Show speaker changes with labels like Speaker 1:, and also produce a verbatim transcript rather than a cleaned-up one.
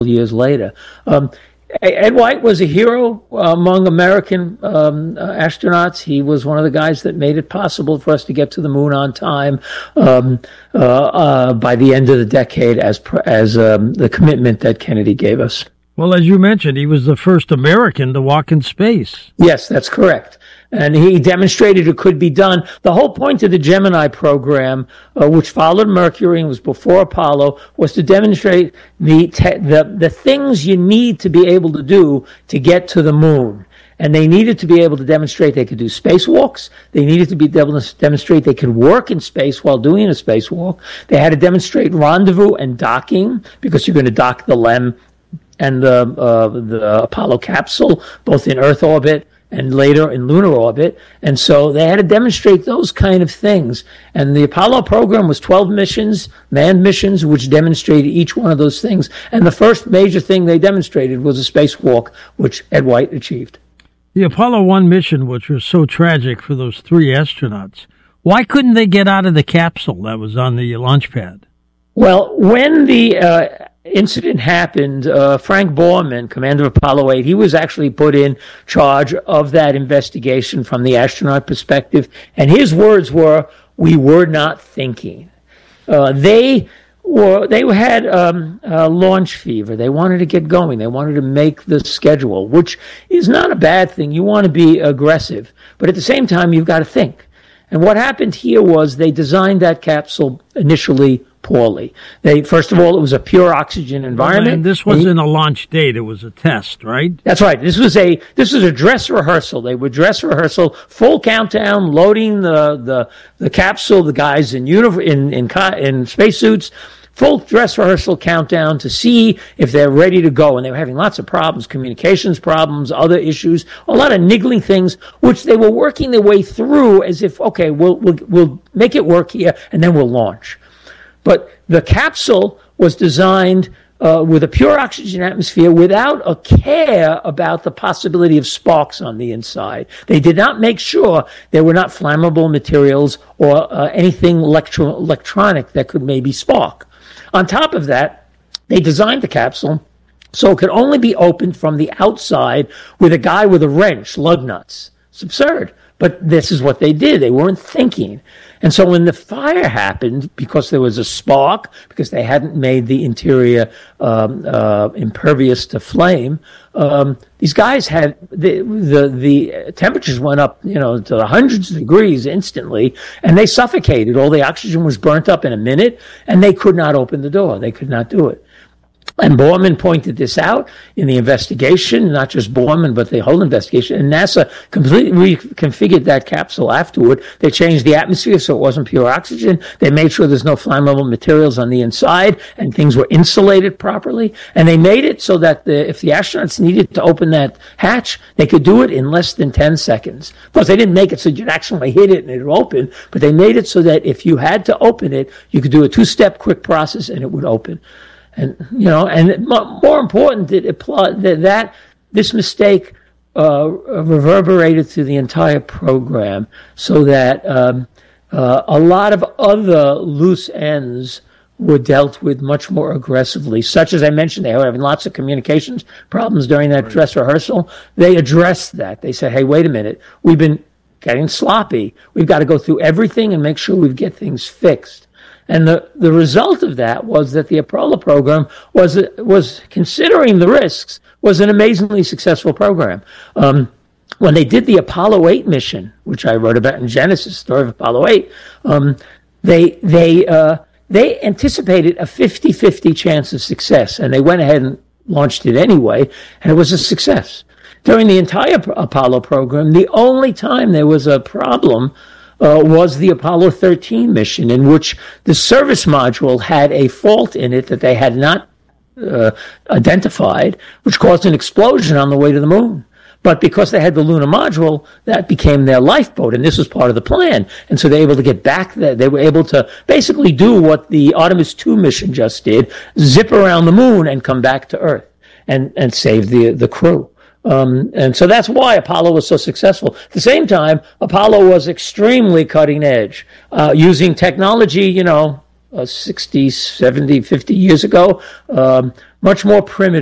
Speaker 1: years later. Um, Ed White was a hero among American um, uh, astronauts. He was one of the guys that made it possible for us to get to the moon on time um, uh, uh, by the end of the decade, as as um, the commitment that Kennedy gave us.
Speaker 2: Well, as you mentioned, he was the first American to walk in space.
Speaker 1: Yes, that's correct. And he demonstrated it could be done. The whole point of the Gemini program, uh, which followed Mercury and was before Apollo, was to demonstrate the, te- the the things you need to be able to do to get to the moon. And they needed to be able to demonstrate they could do spacewalks. They needed to be able to demonstrate they could work in space while doing a spacewalk. They had to demonstrate rendezvous and docking, because you're going to dock the LEM and the uh, the Apollo capsule, both in Earth orbit and later in lunar orbit. And so they had to demonstrate those kind of things. And the Apollo program was twelve missions, manned missions, which demonstrated each one of those things. And the first major thing they demonstrated was a spacewalk, which Ed White achieved.
Speaker 2: The Apollo one mission, which was so tragic for those three astronauts, why couldn't they get out of the capsule that was on the launch pad?
Speaker 1: Well, when the uh, incident happened, uh, Frank Borman, commander of Apollo eight, he was actually put in charge of that investigation from the astronaut perspective. And his words were, "We were not thinking." Uh, they were, they had um, uh, launch fever. They wanted to get going. They wanted to make the schedule, which is not a bad thing. You want to be aggressive. But at the same time, you've got to think. And what happened here was they designed that capsule initially poorly. They, first of all, it was a pure oxygen environment.
Speaker 2: And this wasn't a launch date; it was a test, right?
Speaker 1: That's right. This was a this was a dress rehearsal. They would dress rehearsal, full countdown, loading the the, the capsule, the guys in uniform, in in in spacesuits. Full dress rehearsal countdown to see if they're ready to go. And they were having lots of problems, communications problems, other issues, a lot of niggling things, which they were working their way through as if, okay, we'll, we'll, we'll make it work here, and then we'll launch. But the capsule was designed uh, with a pure oxygen atmosphere without a care about the possibility of sparks on the inside. They did not make sure there were not flammable materials or uh, anything electro- electronic that could maybe spark. On top of that, they designed the capsule so it could only be opened from the outside with a guy with a wrench, lug nuts. It's absurd, but this is what they did. They weren't thinking. And so when the fire happened, because there was a spark, because they hadn't made the interior um, uh, impervious to flame, um, these guys had the, the the temperatures went up, you know, to the hundreds of degrees instantly, and they suffocated. All the oxygen was burnt up in a minute, and they could not open the door. They could not do it. And Borman pointed this out in the investigation, not just Borman, but the whole investigation. And NASA completely reconfigured that capsule afterward. They changed the atmosphere so it wasn't pure oxygen. They made sure there's no flammable materials on the inside and things were insulated properly. And they made it so that the, if the astronauts needed to open that hatch, they could do it in less than ten seconds. Of course, they didn't make it so you'd actually hit it and it would open, but they made it so that if you had to open it, you could do a two-step quick process and it would open. And, you know, and more important, that, that, that this mistake uh, reverberated through the entire program so that um, uh, a lot of other loose ends were dealt with much more aggressively, such as I mentioned, they were having lots of communications problems during that right. dress rehearsal. They addressed that. They said, hey, wait a minute, we've been getting sloppy. We've got to go through everything and make sure we get things fixed. And the, the result of that was that the Apollo program was, was considering the risks, was an amazingly successful program. Um, when they did the Apollo eight mission, which I wrote about in Genesis, story of Apollo eight, um, they, they, uh, they anticipated a fifty-fifty chance of success, and they went ahead and launched it anyway, and it was a success. During the entire Apollo program, the only time there was a problem Uh, was the Apollo thirteen mission, in which the service module had a fault in it that they had not uh, identified, which caused an explosion on the way to the moon. But because they had the lunar module, that became their lifeboat, and this was part of the plan. And so they were able to get back there. They were able to basically do what the Artemis two mission just did, zip around the moon and come back to Earth and, and save the, the crew. Um, and so that's why Apollo was so successful. At the same time, Apollo was extremely cutting edge, uh, using technology, you know, uh, sixty, seventy, fifty years ago. Um, much more primitive.